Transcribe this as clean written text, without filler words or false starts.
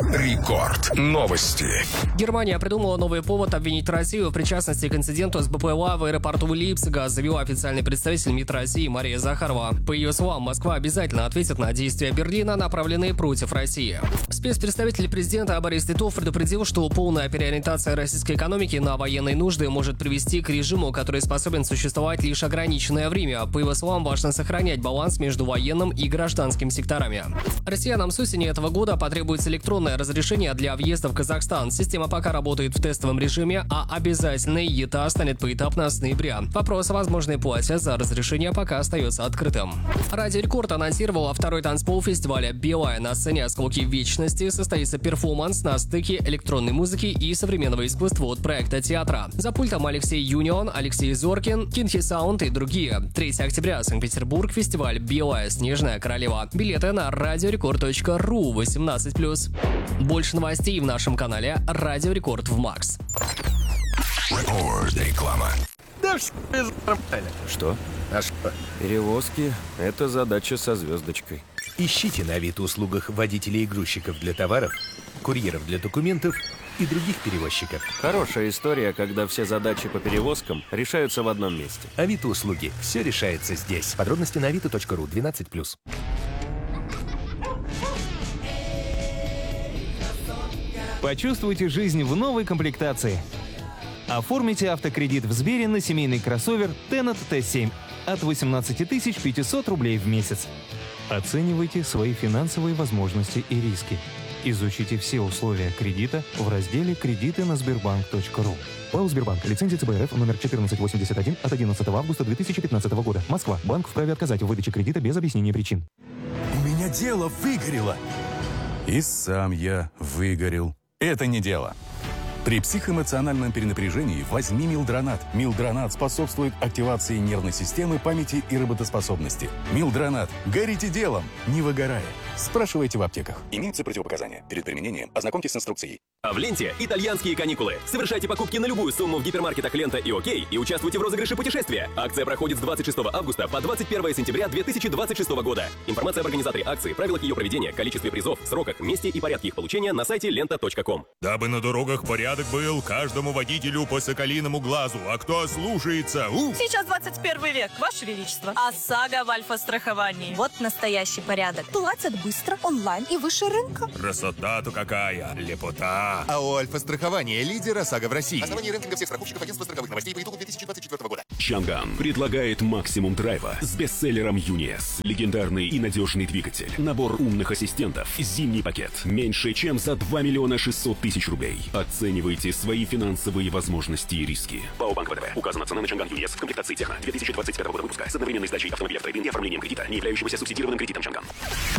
Рекорд. Новости. Германия придумала новый повод обвинить Россию в причастности к инциденту с БПЛА в аэропорту Лейпцига, заявила официальный представитель МИД России Мария Захарова. По ее словам, Москва обязательно ответит на действия Берлина, направленные против России. Спецпредставитель президента Борис Титов предупредил, что полная переориентация российской экономики на военные нужды может привести к режиму, который способен существовать лишь ограниченное время. По его словам, важно сохранять баланс между военным и гражданским секторами. Россиянам с осени этого года потребуется электронное разрешение для въезда в Казахстан. Система пока работает в тестовом режиме, а обязательной ЕТА станет поэтапно с ноября. Вопрос о возможной плате за разрешение пока остается открытым. Радио Рекорд анонсировала второй танцпол фестиваля «Белая». На сцене «Осколки вечности» состоится перформанс на стыке электронной музыки и современного искусства от проекта театра. За пультом Алексей Юнион, Алексей Зоркин, Кинхи Саунд и другие. 3 октября, Санкт-Петербург, фестиваль «Белая снежная королева». Билеты на radiorecord.ru 18+. Больше новостей в нашем канале Радио Рекорд в Макс. Реклама. Да нормально. Что? А что? Перевозки – это задача со звездочкой. Ищите на Авито-услугах водителей и грузчиков для товаров, курьеров для документов и других перевозчиков. Хорошая история, когда все задачи по перевозкам решаются в одном месте. Авито-услуги. Все решается здесь. Подробности на avito.ru 12+. Почувствуйте жизнь в новой комплектации. Оформите автокредит в Сбере на семейный кроссовер Tennet T7 от 18 500 рублей в месяц. Оценивайте свои финансовые возможности и риски. Изучите все условия кредита в разделе «Кредиты на Сбербанк.ру». ПАО «Сбербанк». Лицензия ЦБРФ номер 1481 от 11 августа 2015 года. Москва. Банк вправе отказать в выдаче кредита без объяснения причин. У меня дело выгорело. И сам я выгорел. Это не дело. При психоэмоциональном перенапряжении возьми Милдронат. Милдронат способствует активации нервной системы, памяти и работоспособности. Милдронат. Горите делом, не выгорая. Спрашивайте в аптеках. Имеются противопоказания. Перед применением ознакомьтесь с инструкцией. А в ленте итальянские каникулы. Совершайте покупки на любую сумму в гипермаркетах «Лента» и «Окей» и участвуйте в розыгрыше путешествия. Акция проходит с 26 августа по 21 сентября 2026 года. Информация об организаторе акции, правилах ее проведения, количестве призов, сроках, месте и порядке их получения на сайте lenta.com. Дабы на дорогах порядок был, каждому водителю по соколиному глазу. А кто ослушается? Сейчас 21 век, Ваше Величество. ОСАГО в альфа-страховании. Вот настоящий порядок. Платят быстро, онлайн и выше рынка. Красота-то какая! Лепота! АО «Альфа-страхование» — лидер ОСАГО в России. Основание рейтинга всех страховщиков агентства страховых новостей по итогу 2024 года. Чанган предлагает максимум драйва с бестселлером Юниес. Легендарный и надежный двигатель. Набор умных ассистентов. Зимний пакет. Меньше чем за 2 600 000 рублей. Оценивайте свои финансовые возможности и риски. ПАО «Банк ВТБ». Указана цена на Чанган Юниес в комплектации техно 2025 года выпуска с одновременной сдачей автомобиля в трейдинг и оформлением кредита, не являющегося субсидированным кредитом Чанган.